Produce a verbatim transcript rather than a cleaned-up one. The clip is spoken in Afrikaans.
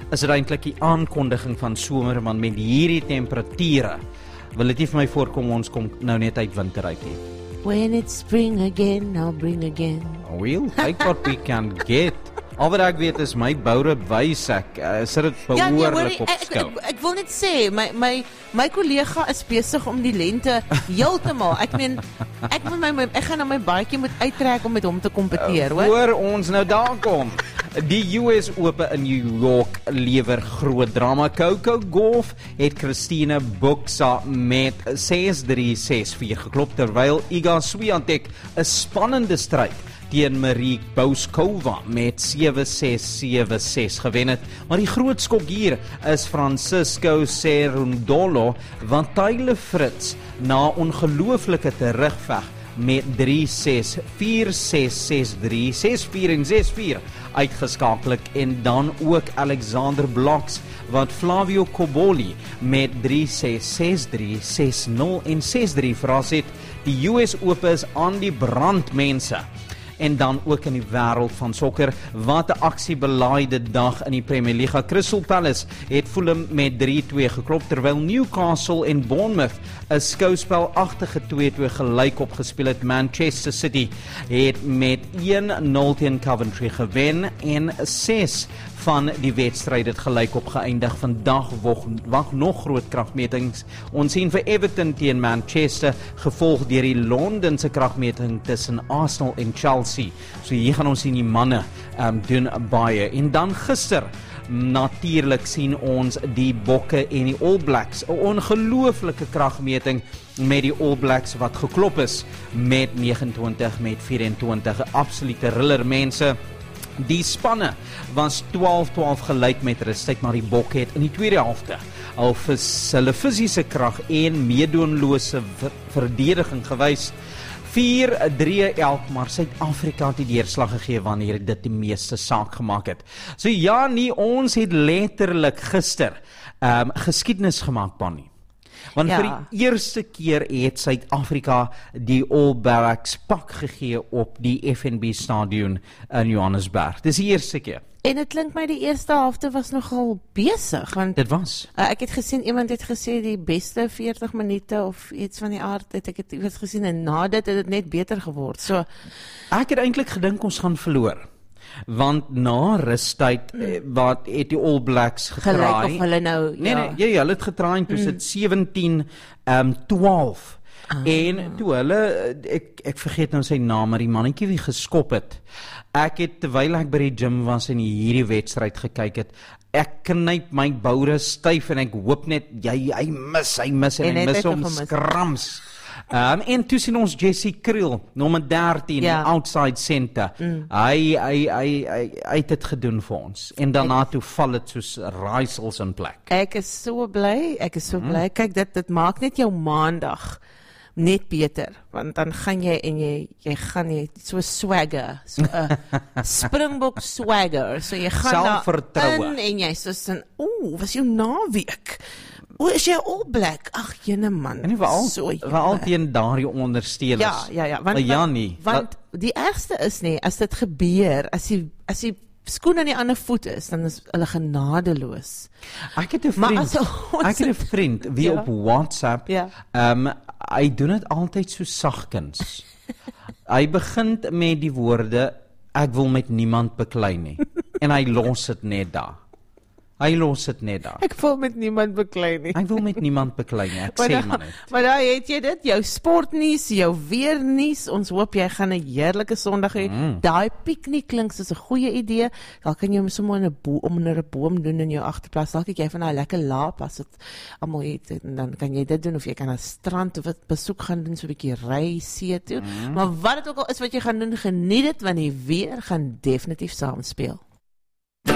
is dit eintlik die aankondiging van somer, want met hierdie temperature wil dit nie vir my voorkom ons kom nou net uit winter uit nie. When it's spring again, I'll bring again. We'll take what we can get. Al wat ek weet is my boure wys ek uh, sit dit Ja, nee, behoorlik hoorie, op ek, skou. ek, ek wil net sê, my, my, my collega is besig om die lente heeltemal, ek meen, ek, moet my, my, ek gaan nou my baadjie moet uittrek om met hom te kompeteer, hoor. Voor ons nou daar kom. Die U S Open in New York lewer groot drama. Coco Gauff het Christine Buxa met ses drie ses vier geklop, terwyl Iga Swiatek 'n spannende stryd teen Marie Bouzkova met sewe ses sewe ses gewen het. Maar die groot skok hier is Francisco Cerundolo, want Taylor Fritz na ongelooflike terugveg met drie ses, vier ses, ses drie, ses vier en ses vier uitgeskakel, en dan ook Alexander Blocks wat Flavio Cobolli met drie ses, ses drie, ses nul en ses drie verras het. Die U S Open is aan die brand, mense. En dan ook in die wêreld van sokker, wat 'n aksiebelaaide dag in die Premier League. Crystal Palace het Fulham met drie twee geklop, terwyl Newcastle en Bournemouth 'n skouspelagtige twee twee gelyk opgespeel het. Manchester City het met een nul teen Coventry gewen en ses van die wedstryd het gelyk op geëindig. Vandag wag nog groot kragmetings. Ons sien vir Everton teen Manchester, gevolg deur die Londense kragmeting tussen Arsenal en Chelsea. So hier gaan ons sien die manne um, doen baie. En dan gister, natuurlik sien ons die Bokke en die All Blacks, 'n ongelooflike kragmeting met die All Blacks wat geklop is met negenentwintig met vyf-en-twintig, 'n absolute thriller, mense. Die spanne was twaalf twaalf gelyk met rustyd, maar die Bokke het in die tweede helfte al vir hulle fisiese krag en meedoenlose verdediging gewys. vier drie elk, maar Suid-Afrika het die deurslag gegee wanneer dit die meeste saak gemaak het. So ja, nie, ons het letterlik gister um, geskiedenis gemaak, Bonnie. Want ja. vir die eerste keer het Suid-Afrika die All Blacks pak gegee op die F N B stadion in Johannesburg. Dis die eerste keer. En het klink my die eerste helfte was nogal besig, want dit was. Uh, ek het gesien, iemand het gesê die beste veertig minute of iets van die aard, het ek het iets gesien, en na dit het dit net beter geword. So, ek het eintlik gedink ons gaan verloor. Want na rustyd mm. wat het die All Blacks getraai. Gelyk of hulle nou, ja. Nee, nee, ja, ja, hulle het getraai, toe mm. sit sewentien twaalf. Um, ah. En toe hulle, ek, ek vergeet nou sy naam, maar die mannetjie wie geskop het. Ek het, terwyl ek by die gym was en hierdie wedstryd gekyk het, ek knyp my boure styf en ek hoop net, jy, hy mis, hy mis en, en hy mis om skrams. Um, en toe sien ons Jesse Kriel, nommer dertien, ja. outside center. Mm. Hy, hy, hy, hy, hy het dit gedoen vir ons. En daarna ek, toe val het soos raaisels in plek. Ek is so bly, ek is so mm. bly. Kyk, dit, dit maak net jou maandag net beter, want dan gaan jy en jy, jy gaan jy so swagger, so, uh, Springbok swagger, so jy gaan daar in en jy soos in, oeh, was jou naweek? O, is jy All Black? Ag, jene man. En veral, so, veral teen daardie ondersteuners. Ja, ja, ja. Want, ja, nie, want die ergste is nie, as dit gebeur, as die, as die skoen aan die ander voet is, dan is hulle genadeloos. Ek het 'n vriend, ons, ek het 'n vriend, wie ja. op WhatsApp, ja. um, hy doen dit altyd so sagkens. Hy begin met die woorde, ek wil met niemand beklei nie. En hy los dit net daar. Hy los dit net daar. Ek wil met niemand beklei nie. Hy wil met niemand beklei nie, ek maar sê da, maar net. Maar daar het jy dit, jou sportnuus, jou weernuus, ons hoop jy gaan 'n heerlike Sondag hê. Mm. Daai piknik klink soos 'n goeie idee. Dan kan jy sommer in 'n boom onder 'n boom doen in jou agterplaas. Dalk het jy van daai lekker laap as dit almal het, en dan kan jy dit doen, of jy kan na strand of 'n besoek gaan doen, so 'n bietjie ry see toe. Mm. Maar wat dit ook al is wat jy gaan doen, geniet dit, want die weer gaan definitief saamspeel.